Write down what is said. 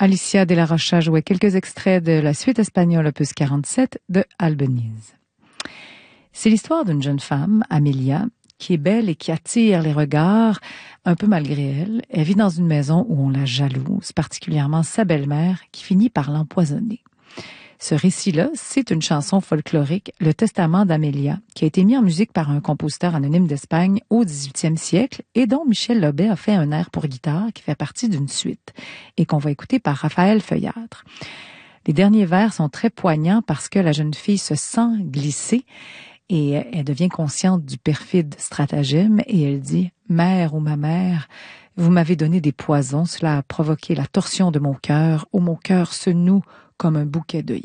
Alicia de la Rocha jouait quelques extraits de la suite espagnole opus 47 de Albéniz. C'est l'histoire d'une jeune femme, Amelia, qui est belle et qui attire les regards un peu malgré elle. Elle vit dans une maison où on la jalouse, particulièrement sa belle-mère qui finit par l'empoisonner. Ce récit-là, c'est une chanson folklorique, Le Testament d'Amélia, qui a été mis en musique par un compositeur anonyme d'Espagne au XVIIIe siècle et dont Michel Lobet a fait un air pour guitare qui fait partie d'une suite et qu'on va écouter par Raphaël Feuillâtre. Les derniers vers sont très poignants parce que la jeune fille se sent glissée et elle devient consciente du perfide stratagème et elle dit « Mère ou ma mère, vous m'avez donné des poisons, cela a provoqué la torsion de mon cœur, où mon cœur se noue comme un bouquet d'œillets. »